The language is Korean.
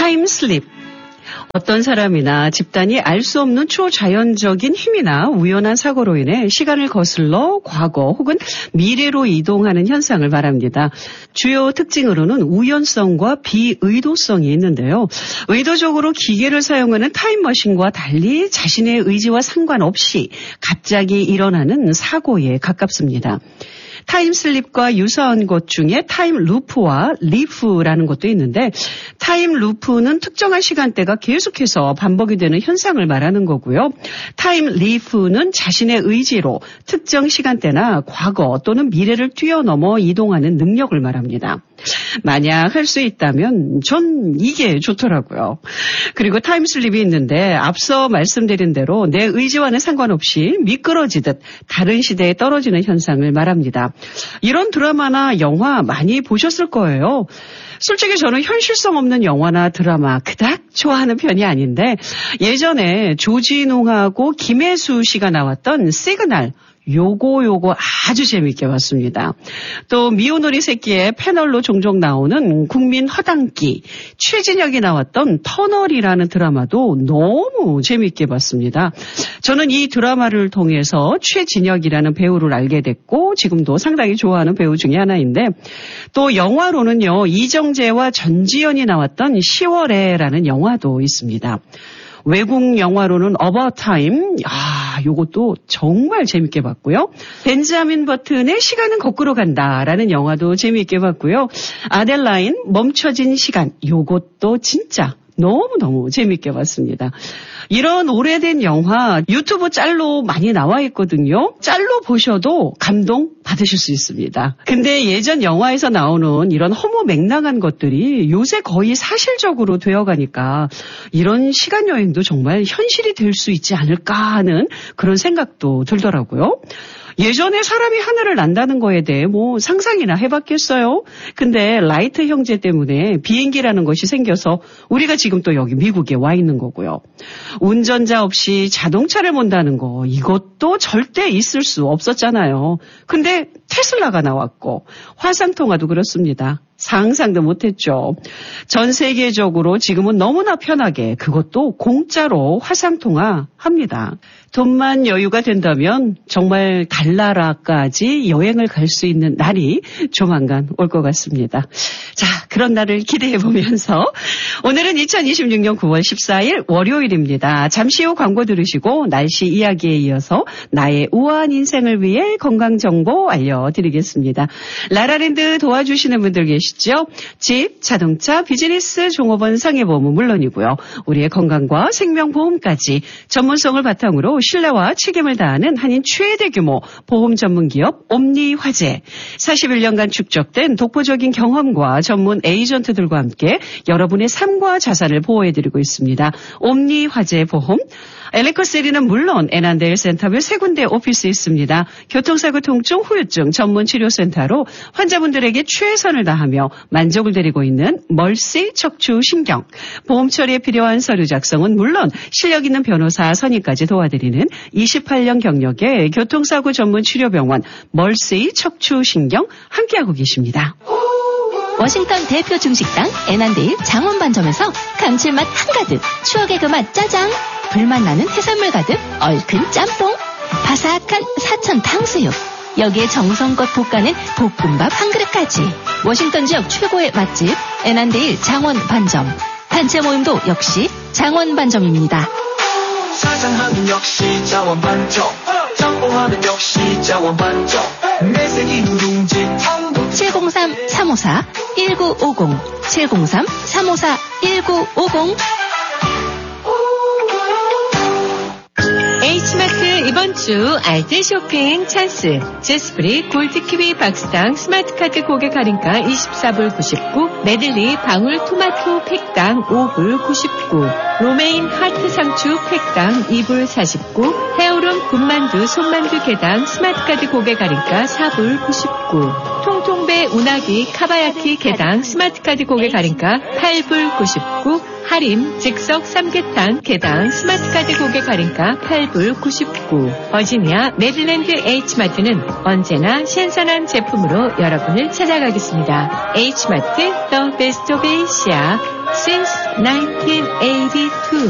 타임슬립. 어떤 사람이나 집단이 알 수 없는 초자연적인 힘이나 우연한 사고로 인해 시간을 거슬러 과거 혹은 미래로 이동하는 현상을 말합니다. 주요 특징으로는 우연성과 비의도성이 있는데요. 의도적으로 기계를 사용하는 타임머신과 달리 자신의 의지와 상관없이 갑자기 일어나는 사고에 가깝습니다. 타임슬립과 유사한 것 중에 타임루프와 리프라는 것도 있는데 타임루프는 특정한 시간대가 계속해서 반복이 되는 현상을 말하는 거고요. 타임리프는 자신의 의지로 특정 시간대나 과거 또는 미래를 뛰어넘어 이동하는 능력을 말합니다. 만약 할 수 있다면 전 이게 좋더라고요. 그리고 타임슬립이 있는데 앞서 말씀드린 대로 내 의지와는 상관없이 미끄러지듯 다른 시대에 떨어지는 현상을 말합니다. 이런 드라마나 영화 많이 보셨을 거예요. 솔직히 저는 현실성 없는 영화나 드라마 그닥 좋아하는 편이 아닌데 예전에 조진웅하고 김혜수 씨가 나왔던 시그널 요거 아주 재밌게 봤습니다. 또 미오노리 새끼의 패널로 종종 나오는 국민 허당끼 최진혁이 나왔던 터널이라는 드라마도 너무 재밌게 봤습니다. 저는 이 드라마를 통해서 최진혁이라는 배우를 알게 됐고 지금도 상당히 좋아하는 배우 중에 하나인데 또 영화로는요 이정재와 전지현이 나왔던 10월에라는 영화도 있습니다. 외국 영화로는 About Time, 요것도 정말 재밌게 봤고요. 벤자민 버튼의 시간은 거꾸로 간다라는 영화도 재밌게 봤고요. 아델라인, 멈춰진 시간, 요것도 진짜 너무너무 재밌게 봤습니다. 이런 오래된 영화 유튜브 짤로 많이 나와 있거든요. 짤로 보셔도 감동 받으실 수 있습니다. 근데 예전 영화에서 나오는 이런 허무맹랑한 것들이 요새 거의 사실적으로 되어가니까 이런 시간여행도 정말 현실이 될 수 있지 않을까 하는 그런 생각도 들더라고요. 예전에 사람이 하늘을 난다는 거에 대해 상상이나 해봤겠어요? 근데 라이트 형제 때문에 비행기라는 것이 생겨서 우리가 지금 또 여기 미국에 와 있는 거고요. 운전자 없이 자동차를 몬다는 거 이것도 절대 있을 수 없었잖아요. 근데 테슬라가 나왔고 화상통화도 그렇습니다. 상상도 못했죠. 전 세계적으로 지금은 너무나 편하게 그것도 공짜로 화상통화 합니다. 돈만 여유가 된다면 정말 달나라까지 여행을 갈 수 있는 날이 조만간 올 것 같습니다. 자, 그런 날을 기대해보면서 오늘은 2026년 9월 14일 월요일입니다. 잠시 후 광고 들으시고 날씨 이야기에 이어서 나의 우아한 인생을 위해 건강정보 알려드리겠습니다. 라라랜드 도와주시는 분들 계시죠? 집, 자동차, 비즈니스, 종업원, 상해보험은 물론이고요. 우리의 건강과 생명보험까지 전문성을 바탕으로 신뢰와 책임을 다하는 한인 최대 규모 보험 전문기업 옴니화재. 41년간 축적된 독보적인 경험과 전문 에이전트들과 함께 여러분의 삶과 자산을 보호해드리고 있습니다. 옴니화재 보험. 엘리코시리는 물론 애난데일 센터별 3군데 오피스 있습니다. 교통사고 통증 후유증 전문치료센터로 환자분들에게 최선을 다하며 만족을 드리고 있는 멀시 척추신경. 보험 처리에 필요한 서류 작성은 물론 실력 있는 변호사 선임까지 도와드리는 28년 경력의 교통사고 전문치료병원 멀시 척추신경 함께하고 계십니다. 워싱턴 대표 중식당 애난데일 장원반점에서 감칠맛 한가득 추억의 그 맛 짜장, 불맛 나는 해산물 가득 얼큰 짬뽕, 바삭한 사천 탕수육, 여기에 정성껏 볶아낸 볶음밥 한 그릇까지. 워싱턴 지역 최고의 맛집 애난데일 장원반점. 단체 모임도 역시 장원반점입니다. 사장하면 역시 장원반점, 짬뽕하면 역시 장원반점. 매생이 누룽지 703-354-1950 703-354-1950. H마트 이번 주 알뜰 쇼핑 찬스. 제스프리 골드키위 박스당 스마트카드 고객 할인가 24불 99, 메들리 방울 토마토 팩당 5불 99, 로메인 하트 상추 팩당 2불 49, 헤어룸 군만두 손만두 개당 스마트카드 고객 할인가 4불 99, 통통배 운하기 카바야키 개당 스마트카드 고객 할인가 8불 99, 하림 즉석 삼계탕 개당 스마트카드 고객 할인가 8불 99. 버지니아 메릴랜드 H마트는 언제나 신선한 제품으로 여러분을 찾아가겠습니다. H마트 The Best of Asia Since 1982